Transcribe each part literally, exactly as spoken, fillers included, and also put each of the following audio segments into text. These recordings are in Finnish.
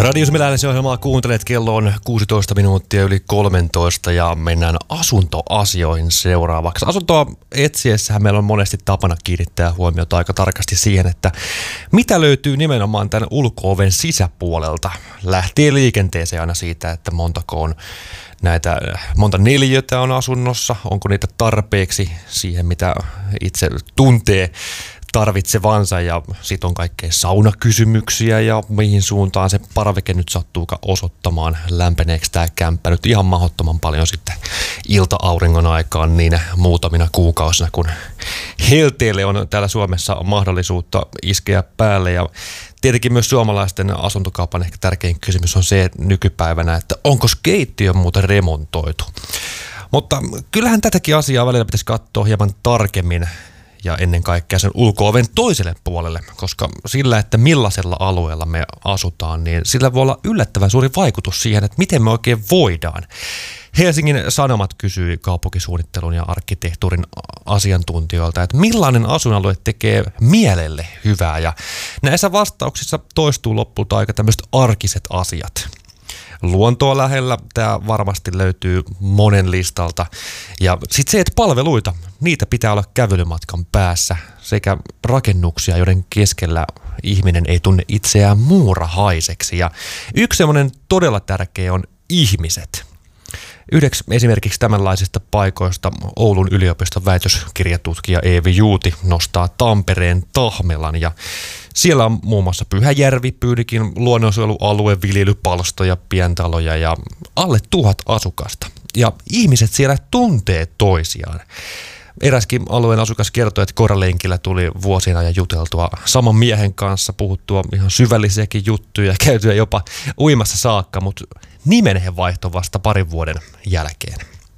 Radio Suomi Lähdössä-ohjelmaa kuuntelet, kello on kuusitoista minuuttia yli kolmetoista ja mennään asuntoasioihin seuraavaksi. Asuntoa etsiessähän meillä on monesti tapana kiinnittää huomiota aika tarkasti siihen, että mitä löytyy nimenomaan tämän ulko-oven sisäpuolelta. Lähtee liikenteeseen aina siitä, että montako on näitä, monta neliötä on asunnossa, onko niitä tarpeeksi siihen, mitä itse tuntee tarvitsevansa, ja sit on kaikkea saunakysymyksiä ja mihin suuntaan se parveke nyt sattuukaan osoittamaan, lämpeneekö tämä kämppä nyt ihan mahdottoman paljon sitten ilta-auringon aikaan niin muutamina kuukausina, kun helteelle on täällä Suomessa mahdollisuutta iskeä päälle. Ja tietenkin myös suomalaisten asuntokaupan ehkä tärkein kysymys on se nykypäivänä, että onko keittiö muuten remontoitu. Mutta kyllähän tätäkin asiaa välillä pitäisi katsoa hieman tarkemmin ja ennen kaikkea sen ulko-oven toiselle puolelle, koska sillä, että millaisella alueella me asutaan, niin sillä voi olla yllättävän suuri vaikutus siihen, että miten me oikein voidaan. Helsingin Sanomat kysyi kaupunkisuunnittelun ja arkkitehtuurin asiantuntijoilta, että millainen asuinalue tekee mielelle hyvää, ja näissä vastauksissa toistuu lopulta aika tämmöiset arkiset asiat. Luontoa lähellä tämä varmasti löytyy monen listalta. Ja sitten se, että palveluita, niitä pitää olla kävelymatkan päässä, sekä rakennuksia, joiden keskellä ihminen ei tunne itseään muurahaiseksi. Ja yksi semmoinen todella tärkeä on ihmiset. Yhdeksi esimerkiksi tämänlaisista paikoista Oulun yliopiston väitöskirjatutkija Eevi Juuti nostaa Tampereen Tahmelan, ja siellä on muun muassa Pyhäjärvi, Pyynikin luonnonsuojelualue, viljelypalstoja, pientaloja ja alle tuhat asukasta. Ja ihmiset siellä tuntee toisiaan. Eräskin alueen asukas kertoi, että koiralenkillä tuli vuosien ajan juteltua saman miehen kanssa, puhuttua ihan syvällisiäkin juttuja ja käytyä jopa uimassa saakka, mutta nimen he vaihtoi vasta parin vuoden jälkeen.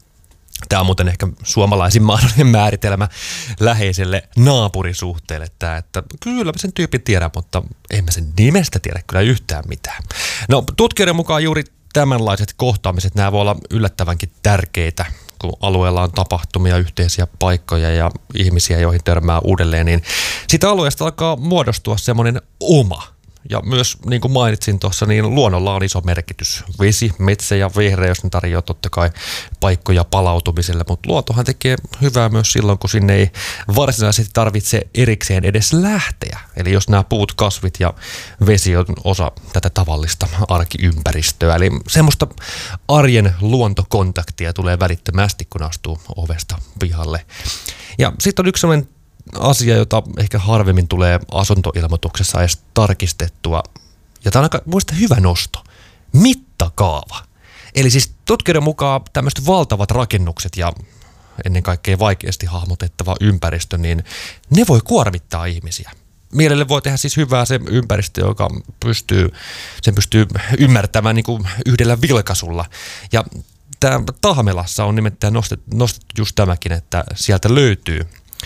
Tämä on muuten ehkä suomalaisin mahdollinen määritelmä läheiselle naapurisuhteelle, tämä, että kyllä mä sen tyypin tiedän, mutta en mä sen nimestä tiedä kyllä yhtään mitään. No, tutkijoiden mukaan juuri tämänlaiset kohtaamiset, nämä voi olla yllättävänkin tärkeitä, kun alueella on tapahtumia, yhteisiä paikkoja ja ihmisiä, joihin törmää uudelleen, niin siitä alueesta alkaa muodostua semmoinen oma. Ja myös, niin kuin mainitsin tuossa, niin luonnolla on iso merkitys. Vesi, metsä ja vihreys, ne tarjoaa totta kai paikkoja palautumiselle, mutta luontohan tekee hyvää myös silloin, kun sinne ei varsinaisesti tarvitse erikseen edes lähteä. Eli jos nämä puut, kasvit ja vesi on osa tätä tavallista arkiympäristöä. Eli semmoista arjen luontokontaktia tulee välittömästi, kun astuu ovesta pihalle. Ja sitten on yksi sellainen asia, jota ehkä harvemmin tulee asuntoilmoituksessa edes tarkistettua. Ja tämä on aika muista hyvä nosto. Mittakaava. Eli siis tutkijoiden mukaan tämmöiset valtavat rakennukset ja ennen kaikkea vaikeasti hahmotettava ympäristö, niin ne voi kuormittaa ihmisiä. Mielelle voi tehdä siis hyvää se ympäristö, joka pystyy, sen pystyy ymmärtämään niin kuin yhdellä vilkaisulla. Ja tämä Tahmelassa on nimittäin nostettu, nostettu just tämäkin, että sieltä löytyy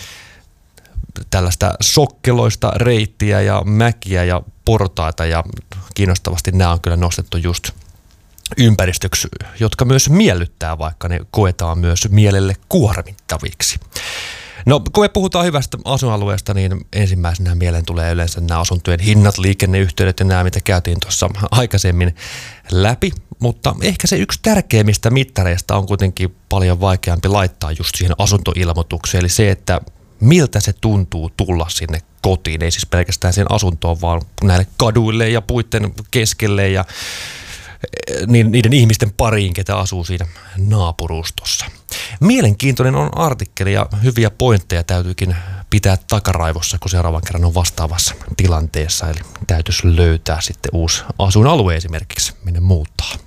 tällaista sokkeloista reittiä ja mäkiä ja portaita, ja kiinnostavasti nämä on kyllä nostettu just ympäristöksi, jotka myös miellyttää, vaikka ne koetaan myös mielelle kuormittaviksi. No, kun me puhutaan hyvästä asuinalueesta, niin ensimmäisenä mieleen tulee yleensä nämä asuntojen hinnat, liikenneyhteydet ja nämä, mitä käytiin tuossa aikaisemmin läpi, mutta ehkä se yksi tärkeimmistä mittareista on kuitenkin paljon vaikeampi laittaa just siihen asuntoilmoitukseen, eli se, että miltä se tuntuu tulla sinne kotiin, ei siis pelkästään siihen asuntoon, vaan näille kaduille ja puitten keskelle ja niiden ihmisten pariin, ketä asuu siinä naapurustossa. Mielenkiintoinen on artikkeli ja hyviä pointteja täytyykin pitää takaraivossa, kun seuraavan kerran on vastaavassa tilanteessa. Eli täytyisi löytää sitten uusi asuinalue esimerkiksi, minne muuttaa.